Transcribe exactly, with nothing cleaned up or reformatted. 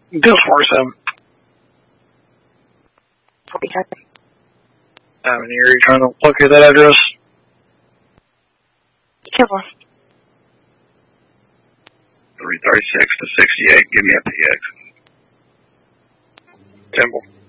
Bill forty-seven. forty-seven. I'm in here. You trying to locate that address? Temple. three thirty-six to sixty-eight. Give me a P X. Temple.